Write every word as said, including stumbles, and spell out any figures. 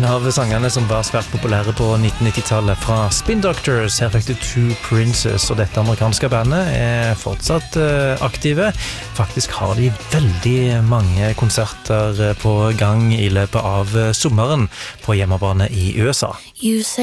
av sangene som var svært populære på nittennitti-tallet fra Spin Doctors. Her fikk du Two Princes, og dette amerikanske bandet er fortsatt uh, aktive. Faktisk har de veldig mange konserter på gang i løpet av sommeren på hjemmebane i U S A.